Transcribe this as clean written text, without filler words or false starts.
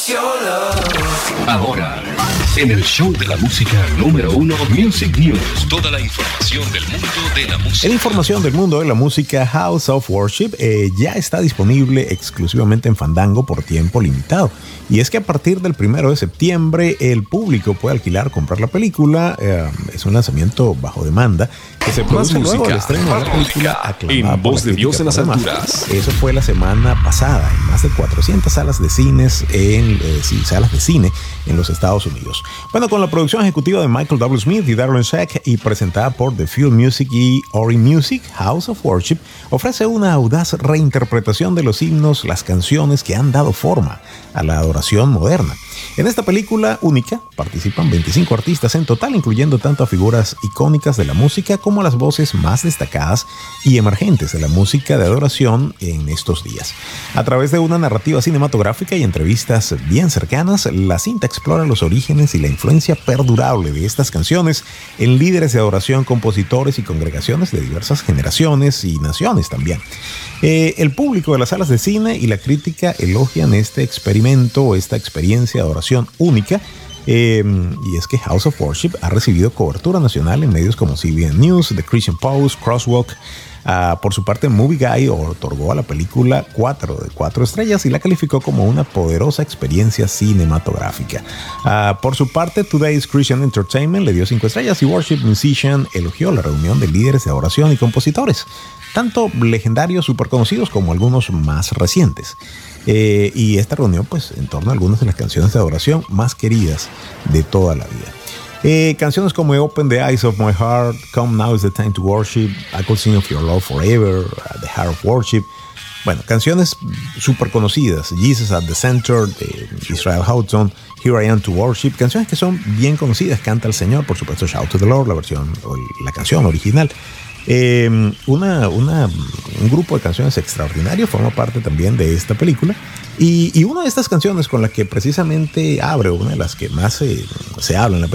Ahora, en el show de la música número 1, Music News. Toda la información del mundo de la música. En información del mundo de la música, House of Worship ya está disponible exclusivamente en Fandango por tiempo limitado. Y es que a partir del 1 de septiembre el público puede alquilar o comprar la película. Es un lanzamiento bajo demanda que se produce luego del estreno de la película aclamada en por Voz la de Dios en las crítica. alturas. Eso fue la semana pasada en más de 400 salas de cines salas de cine en los Estados Unidos. Bueno, con la producción ejecutiva de Michael W. Smith y Darren Sheck y presentada por The Field Music y Ori Music, House of Worship ofrece una audaz reinterpretación de los himnos, las canciones que han dado forma a la adoración moderna. En esta película única participan 25 artistas en total, incluyendo tanto a figuras icónicas de la música como a las voces más destacadas y emergentes de la música de adoración en estos días. A través de una narrativa cinematográfica y entrevistas bien cercanas, la cinta explora los orígenes y la influencia perdurable de estas canciones en líderes de adoración, compositores y congregaciones de diversas generaciones y naciones también. El público de las salas de cine y la crítica elogian este experimento o esta experiencia de adoración única. Y es que House of Worship ha recibido cobertura nacional en medios como CBN News, The Christian Post, Crosswalk. Por su parte, Movie Guide otorgó a la película 4 de 4 estrellas y la calificó como una poderosa experiencia cinematográfica. Por su parte, Today's Christian Entertainment le dio 5 estrellas y Worship Musician elogió la reunión de líderes de adoración y compositores, tanto legendarios super conocidos como algunos más recientes. Y esta reunión, pues, en torno a algunas de las canciones de adoración más queridas de toda la vida. Canciones como Open the Eyes of My Heart, Come Now is the Time to Worship, I Could Sing of Your Love Forever, The Heart of Worship. Bueno, canciones súper conocidas. Jesus at the Center, de Israel Houghton, Here I Am to Worship. Canciones que son bien conocidas. Canta el Señor, por supuesto, Shout to the Lord, la canción original. Un grupo de canciones extraordinario forma parte también de esta película. Y una de estas canciones con la que precisamente abre, una de las que más se habla en la película,